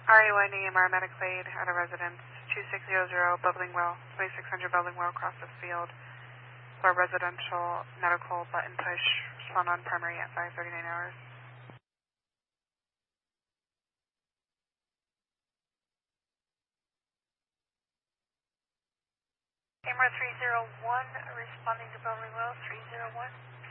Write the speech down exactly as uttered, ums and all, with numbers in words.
R A one E M R medical aid at a residence, two six zero zero Bubbling Well, twenty-six hundred Bubbling Well, across the field for residential medical button push, respond on primary at five thirty-nine hours. Camera three zero one, responding to Bubbling Well, three zero one.